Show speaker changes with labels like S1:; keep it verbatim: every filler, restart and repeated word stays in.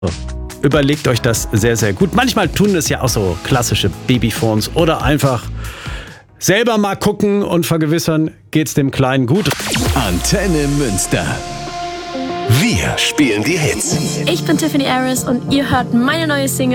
S1: Überlegt euch das sehr, sehr gut. Manchmal tun es ja auch so klassische Babyphones oder einfach selber mal gucken und vergewissern, geht's dem Kleinen gut.
S2: Antenne Münster. Wir spielen die Hits.
S3: Ich bin Tiffany Aris und ihr hört meine neue Single